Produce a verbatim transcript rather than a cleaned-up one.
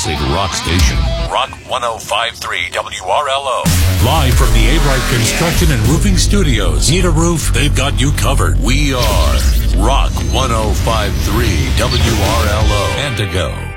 classic rock station. Rock one oh five point three W R L O. Live from the A-Bright Construction and Roofing Studios. Need a roof? They've got you covered. We are Rock one oh five point three W R L O. And to go.